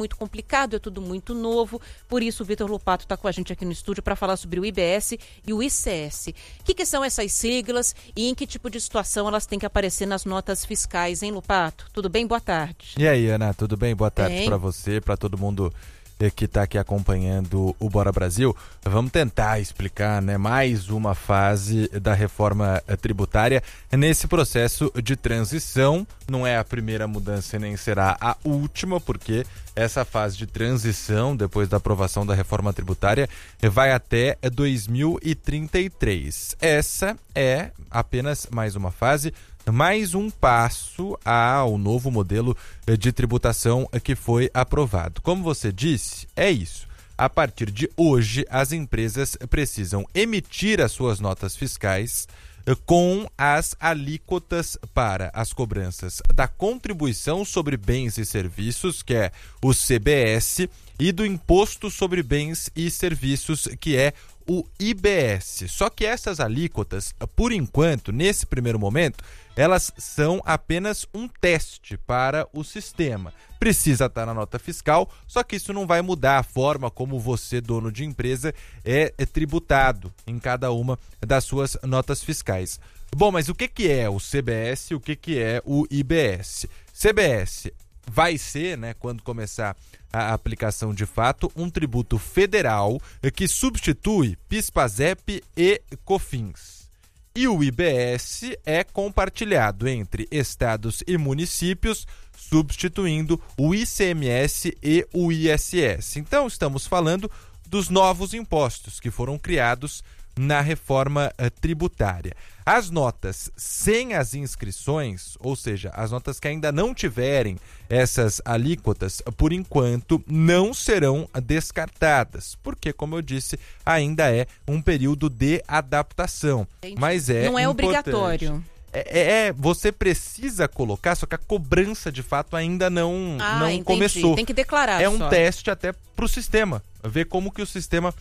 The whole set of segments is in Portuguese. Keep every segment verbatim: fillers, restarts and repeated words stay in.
muito complicado, é tudo muito novo. Por isso o Vitor Lupato está com a gente aqui no estúdio para falar sobre o I B S e o I C S. O que, que são essas siglas e em que tipo de situação elas têm que aparecer nas notas fiscais, hein, Lupato? Tudo bem? Boa tarde. E aí, Ana, tudo bem? Boa tarde para você, para todo mundo que está aqui acompanhando o Bora Brasil. Vamos tentar explicar, né, mais uma fase da reforma tributária nesse processo de transição. Não é a primeira mudança e nem será a última, porque essa fase de transição, depois da aprovação da reforma tributária, vai até dois mil e trinta e três. Essa é apenas mais uma fase, mais um passo ao novo modelo de tributação que foi aprovado. Como você disse, é isso. A partir de hoje, as empresas precisam emitir as suas notas fiscais com as alíquotas para as cobranças da contribuição sobre bens e serviços, que é o C B S, e do imposto sobre bens e serviços, que é o I B S. Só que essas alíquotas, por enquanto, nesse primeiro momento, elas são apenas um teste para o sistema. Precisa estar na nota fiscal, só que isso não vai mudar a forma como você, dono de empresa, é, é tributado em cada uma das suas notas fiscais. Bom, mas o que, que é o C B S e o que, que é o I B S? C B S vai ser, né, quando começar a aplicação de fato, um tributo federal que substitui PIS, PASEP e COFINS. E o I B S é compartilhado entre estados e municípios, substituindo o I C M S e o I S S. Então, estamos falando dos novos impostos que foram criados na reforma uh, tributária. As notas sem as inscrições, ou seja, as notas que ainda não tiverem essas alíquotas, por enquanto, não serão descartadas, porque, como eu disse, ainda é um período de adaptação. Mas é não é importante. Obrigatório. É, é, você precisa colocar, só que a cobrança de fato ainda não, ah, não entendi. começou. Tem que declarar É um só. teste até para o sistema, ver como que o sistema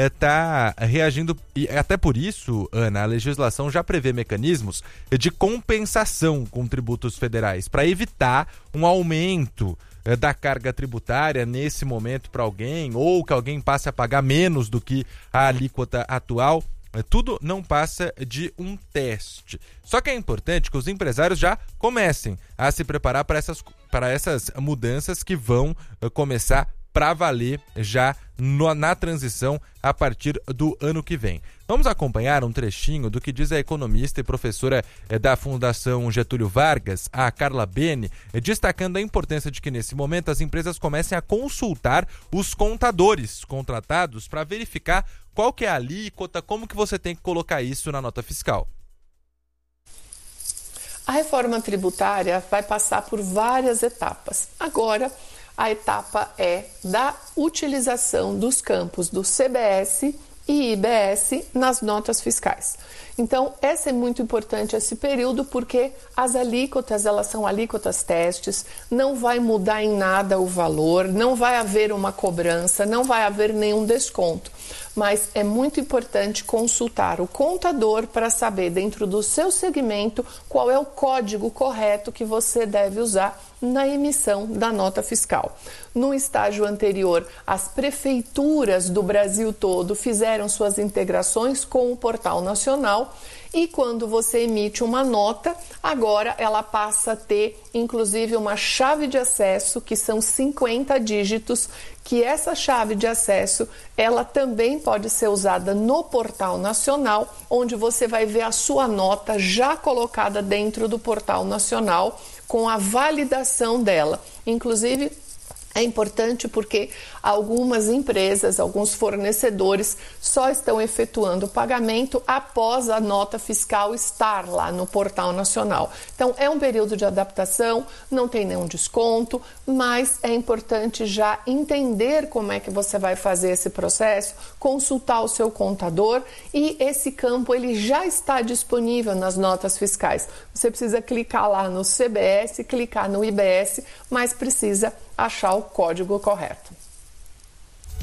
está é, reagindo. E até por isso, Ana, a legislação já prevê mecanismos de compensação com tributos federais, para evitar um aumento é, da carga tributária nesse momento para alguém, ou que alguém passe a pagar menos do que a alíquota atual. Tudo não passa de um teste. Só que é importante que os empresários já comecem a se preparar para essas, para essas mudanças que vão começar para valer já no, na transição a partir do ano que vem. Vamos acompanhar um trechinho do que diz a economista e professora eh, da Fundação Getúlio Vargas, a Carla Bene, eh, destacando a importância de que nesse momento as empresas comecem a consultar os contadores contratados para verificar qual que é a alíquota, como que você tem que colocar isso na nota fiscal. A reforma tributária vai passar por várias etapas. Agora, a etapa é da utilização dos campos do C B S e I B S nas notas fiscais. Então, essa é muito importante esse período, porque as alíquotas, elas são alíquotas testes, não vai mudar em nada o valor, não vai haver uma cobrança, não vai haver nenhum desconto. Mas é muito importante consultar o contador para saber, dentro do seu segmento, qual é o código correto que você deve usar na emissão da nota fiscal. No estágio anterior, as prefeituras do Brasil todo fizeram suas integrações com o Portal Nacional, e quando você emite uma nota, agora ela passa a ter, inclusive, uma chave de acesso, que são cinquenta dígitos, que essa chave de acesso, ela também pode ser usada no Portal Nacional, onde você vai ver a sua nota já colocada dentro do Portal Nacional, com a validação dela. Inclusive, é importante porque algumas empresas, alguns fornecedores só estão efetuando o pagamento após a nota fiscal estar lá no Portal Nacional. Então, é um período de adaptação, não tem nenhum desconto, mas é importante já entender como é que você vai fazer esse processo, consultar o seu contador, e esse campo ele já está disponível nas notas fiscais. Você precisa clicar lá no C B S, clicar no I B S, mas precisa achar o código correto.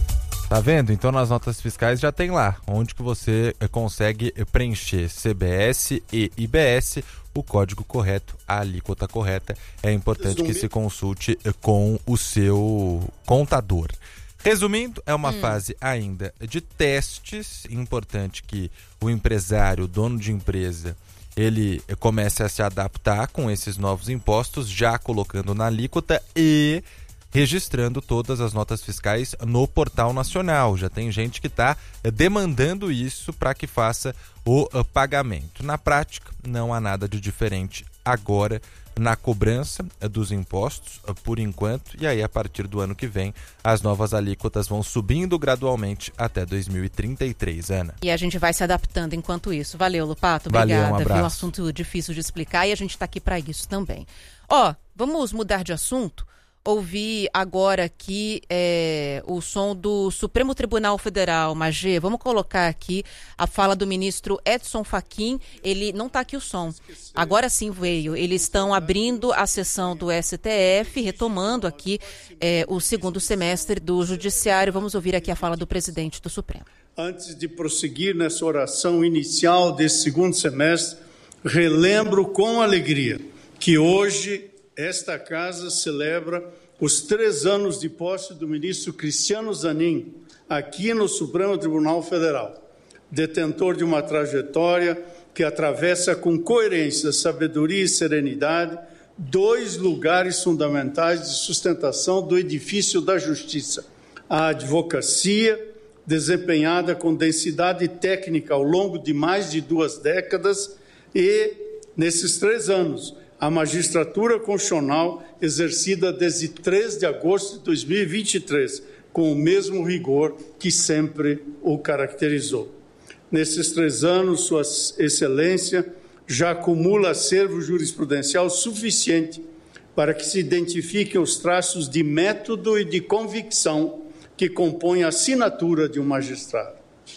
Tá vendo? Então nas notas fiscais já tem lá, onde que você consegue preencher C B S e I B S, o código correto, a alíquota correta. É importante que se consulte com o seu contador. Resumindo, é uma hum. fase ainda de testes. Importante que o empresário, o dono de empresa, ele comece a se adaptar com esses novos impostos, já colocando na alíquota e registrando todas as notas fiscais no Portal Nacional. Já tem gente que está demandando isso para que faça o pagamento. Na prática, não há nada de diferente agora na cobrança dos impostos, por enquanto, e aí a partir do ano que vem as novas alíquotas vão subindo gradualmente até dois mil e trinta e três, Ana. E a gente vai se adaptando enquanto isso. Valeu, Lopato, obrigada. Valeu, um abraço. Viu um assunto difícil de explicar e a gente está aqui para isso também. Ó, vamos mudar de assunto? Ouvi agora aqui é, o som do Supremo Tribunal Federal, Magê. Vamos colocar aqui a fala do ministro Edson Fachin. Ele não está aqui o som. Agora sim veio. Eles estão abrindo a sessão do S T F, retomando aqui é, o segundo semestre do Judiciário. Vamos ouvir aqui a fala do presidente do Supremo. Antes de prosseguir nessa oração inicial desse segundo semestre, relembro com alegria que hoje esta casa celebra os três anos de posse do ministro Cristiano Zanin, aqui no Supremo Tribunal Federal, detentor de uma trajetória que atravessa com coerência, sabedoria e serenidade dois lugares fundamentais de sustentação do edifício da justiça: a advocacia, desempenhada com densidade técnica ao longo de mais de duas décadas, e, nesses três anos, a magistratura constitucional exercida desde três de agosto de dois mil e vinte e três, com o mesmo rigor que sempre o caracterizou. Nesses três anos, Sua Excelência já acumula acervo jurisprudencial suficiente para que se identifiquem os traços de método e de convicção que compõem a assinatura de um magistrado.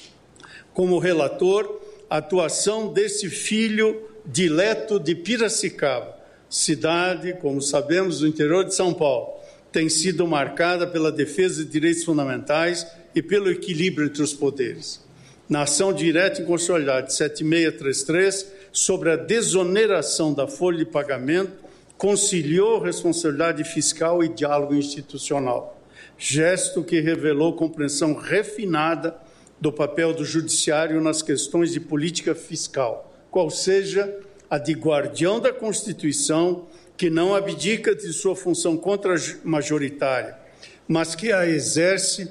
Como relator, a atuação desse filho dileto de Piracicaba, cidade, como sabemos, do interior de São Paulo, tem sido marcada pela defesa de direitos fundamentais e pelo equilíbrio entre os poderes. Na ação direta em constitucionalidade sete mil seiscentos e trinta e três, sobre a desoneração da folha de pagamento, conciliou responsabilidade fiscal e diálogo institucional, gesto que revelou compreensão refinada do papel do judiciário nas questões de política fiscal, qual seja a de guardião da Constituição, que não abdica de sua função contra-majoritária, mas que a exerce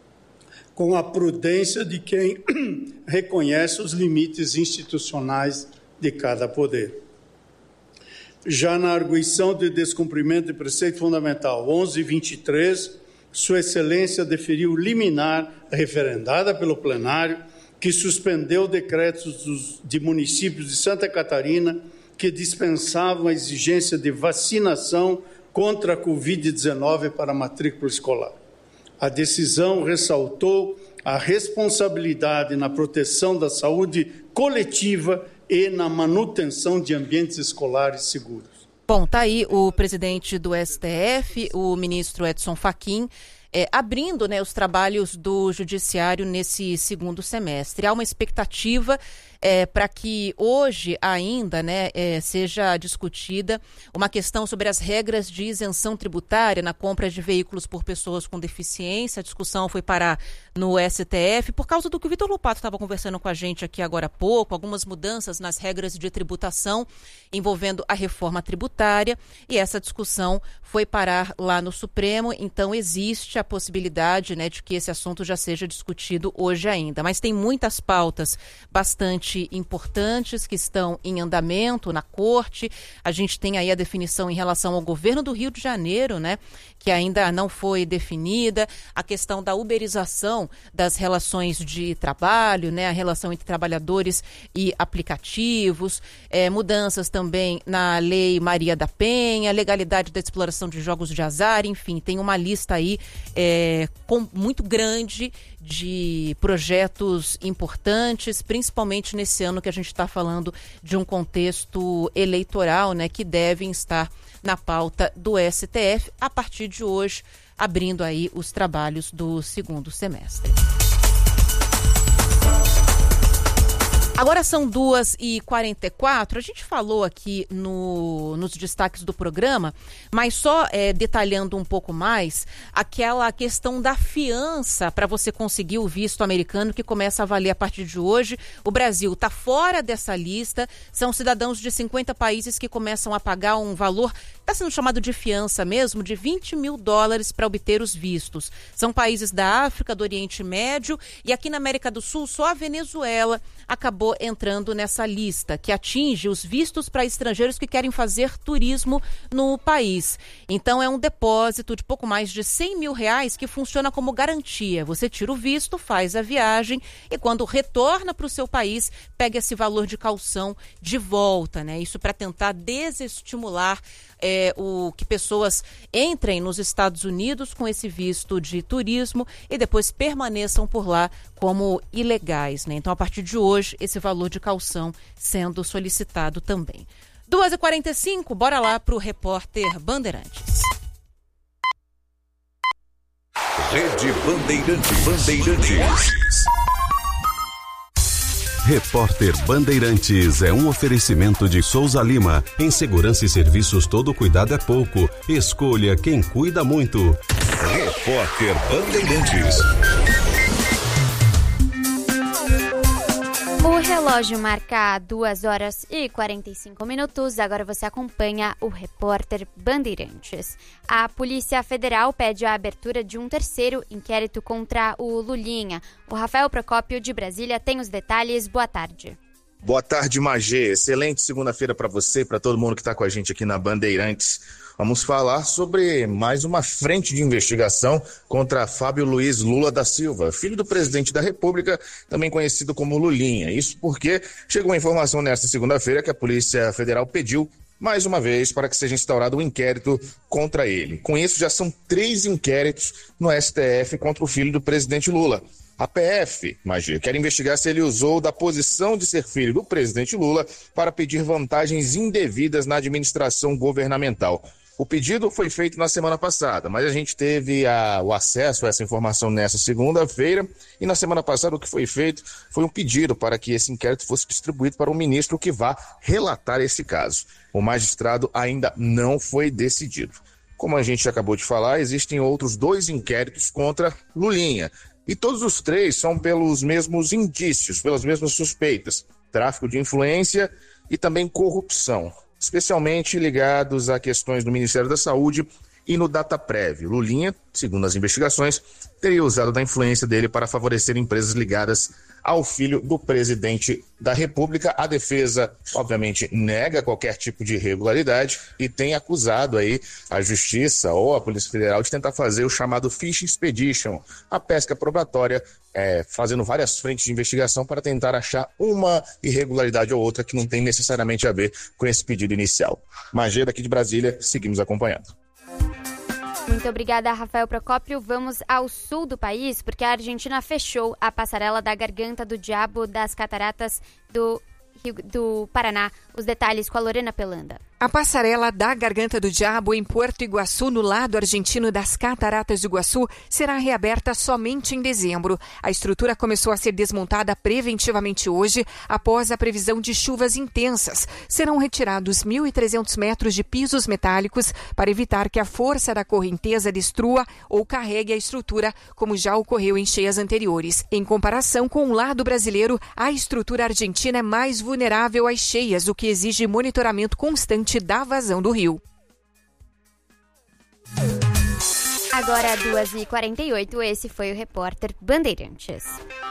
com a prudência de quem reconhece os limites institucionais de cada poder. Já na arguição de descumprimento de preceito fundamental onze vinte e três, Sua Excelência deferiu liminar referendada pelo plenário, que suspendeu decretos dos, de municípios de Santa Catarina que dispensavam a exigência de vacinação contra a covid dezenove para a matrícula escolar. A decisão ressaltou a responsabilidade na proteção da saúde coletiva e na manutenção de ambientes escolares seguros. Bom, tá aí o presidente do S T F, o ministro Edson Fachin, É, abrindo, né, os trabalhos do judiciário nesse segundo semestre. Há uma expectativa é, para que hoje ainda, né, é, seja discutida uma questão sobre as regras de isenção tributária na compra de veículos por pessoas com deficiência. A discussão foi parar no S T F por causa do que o Vitor Lopato estava conversando com a gente aqui agora há pouco, algumas mudanças nas regras de tributação envolvendo a reforma tributária, e essa discussão foi parar lá no Supremo. Então existe a possibilidade, né, de que esse assunto já seja discutido hoje ainda. Mas tem muitas pautas bastante importantes que estão em andamento na Corte. A gente tem aí a definição em relação ao governo do Rio de Janeiro, né, que ainda não foi definida, a questão da uberização das relações de trabalho, né, a relação entre trabalhadores e aplicativos, é, mudanças também na Lei Maria da Penha, legalidade da exploração de jogos de azar, enfim, tem uma lista aí é, com, muito grande de projetos importantes, principalmente nesse ano que a gente está falando de um contexto eleitoral, né, que devem estar na pauta do S T F a partir de hoje, abrindo aí os trabalhos do segundo semestre. Agora são duas e quarenta e quatro, a gente falou aqui no, nos destaques do programa, mas só é, detalhando um pouco mais, aquela questão da fiança para você conseguir o visto americano que começa a valer a partir de hoje. O Brasil está fora dessa lista, são cidadãos de cinquenta países que começam a pagar um valor, está sendo chamado de fiança mesmo, de vinte mil dólares para obter os vistos. São países da África, do Oriente Médio e aqui na América do Sul só a Venezuela acabou entrando nessa lista, que atinge os vistos para estrangeiros que querem fazer turismo no país. Então é um depósito de pouco mais de cem mil reais que funciona como garantia. Você tira o visto, faz a viagem e quando retorna para o seu país, pega esse valor de caução de volta, né? Isso para tentar desestimular É, o que pessoas entrem nos Estados Unidos com esse visto de turismo e depois permaneçam por lá como ilegais, né? Então, a partir de hoje, esse valor de caução sendo solicitado também. duas e quarenta e cinco, bora lá para o repórter Bandeirantes. Rede Bandeirantes. Bandeirantes. Repórter Bandeirantes é um oferecimento de Souza Lima. Em segurança e serviços, todo cuidado é pouco. Escolha quem cuida muito. Repórter Bandeirantes. O relógio marca duas horas e quarenta e cinco minutos. Agora você acompanha o Repórter Bandeirantes. A Polícia Federal pede a abertura de um terceiro inquérito contra o Lulinha. O Rafael Procópio, de Brasília, tem os detalhes. Boa tarde. Boa tarde, Magê. Excelente segunda-feira para você e para todo mundo que está com a gente aqui na Bandeirantes. Vamos falar sobre mais uma frente de investigação contra Fábio Luiz Lula da Silva, filho do presidente da República, também conhecido como Lulinha. Isso porque chegou a informação nesta segunda-feira que a Polícia Federal pediu mais uma vez para que seja instaurado um inquérito contra ele. Com isso, já são três inquéritos no S T F contra o filho do presidente Lula. A P F, Magê, quer investigar se ele usou da posição de ser filho do presidente Lula para pedir vantagens indevidas na administração governamental. O pedido foi feito na semana passada, mas a gente teve a, o acesso a essa informação nessa segunda-feira e na semana passada o que foi feito foi um pedido para que esse inquérito fosse distribuído para um ministro que vá relatar esse caso. O magistrado ainda não foi decidido. Como a gente acabou de falar, existem outros dois inquéritos contra Lulinha e todos os três são pelos mesmos indícios, pelas mesmas suspeitas, tráfico de influência e também corrupção, especialmente ligados a questões do Ministério da Saúde e no Dataprev. Lulinha, segundo as investigações, teria usado da influência dele para favorecer empresas ligadas ao filho do presidente da República. A defesa, obviamente, nega qualquer tipo de irregularidade e tem acusado aí a Justiça ou a Polícia Federal de tentar fazer o chamado Fish Expedition, a pesca probatória, é, fazendo várias frentes de investigação para tentar achar uma irregularidade ou outra que não tem necessariamente a ver com esse pedido inicial. Magê, daqui de Brasília, seguimos acompanhando. Muito obrigada, Rafael Procópio. Vamos ao sul do país, porque a Argentina fechou a passarela da Garganta do Diabo das Cataratas do, Rio, do Paraná. Os detalhes com a Lorena Pelanda. A passarela da Garganta do Diabo em Porto Iguaçu, no lado argentino das Cataratas do Iguaçu, será reaberta somente em dezembro. A estrutura começou a ser desmontada preventivamente hoje, após a previsão de chuvas intensas. Serão retirados mil e trezentos metros de pisos metálicos para evitar que a força da correnteza destrua ou carregue a estrutura, como já ocorreu em cheias anteriores. Em comparação com o lado brasileiro, a estrutura argentina é mais vulnerável às cheias, o que exige monitoramento constante da vazão do rio. Agora, duas e quarenta e oito, esse foi o Repórter Bandeirantes.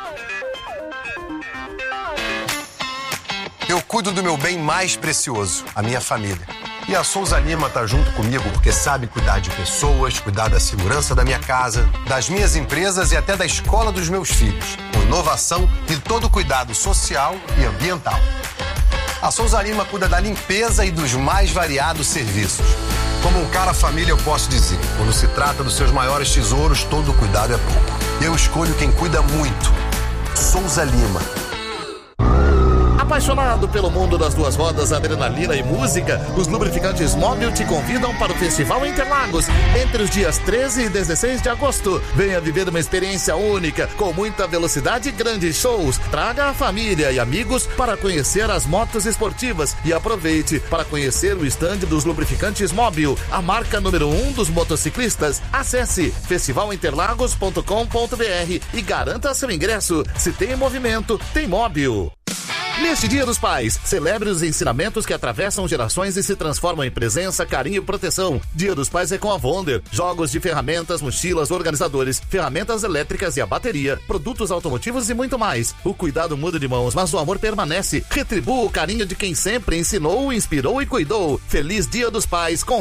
Eu cuido do meu bem mais precioso, a minha família. E a Souza Lima tá junto comigo porque sabe cuidar de pessoas, cuidar da segurança da minha casa, das minhas empresas e até da escola dos meus filhos, com inovação e todo o cuidado social e ambiental. A Souza Lima cuida da limpeza e dos mais variados serviços. Como um cara família, eu posso dizer, quando se trata dos seus maiores tesouros, todo cuidado é pouco. Eu escolho quem cuida muito. Souza Lima. Apaixonado pelo mundo das duas rodas, adrenalina e música, os lubrificantes Móbil te convidam para o Festival Interlagos entre os dias treze e dezesseis de agosto. Venha viver uma experiência única, com muita velocidade e grandes shows. Traga a família e amigos para conhecer as motos esportivas e aproveite para conhecer o estande dos lubrificantes Móbil, a marca número um dos motociclistas. Acesse festival interlagos ponto com ponto br e garanta seu ingresso. Se tem movimento, tem Móbil. Neste Dia dos Pais, celebre os ensinamentos que atravessam gerações e se transformam em presença, carinho e proteção. Dia dos Pais é com a Wonder. Jogos de ferramentas, mochilas, organizadores, ferramentas elétricas e a bateria, produtos automotivos e muito mais. O cuidado muda de mãos, mas o amor permanece. Retribua o carinho de quem sempre ensinou, inspirou e cuidou. Feliz Dia dos Pais com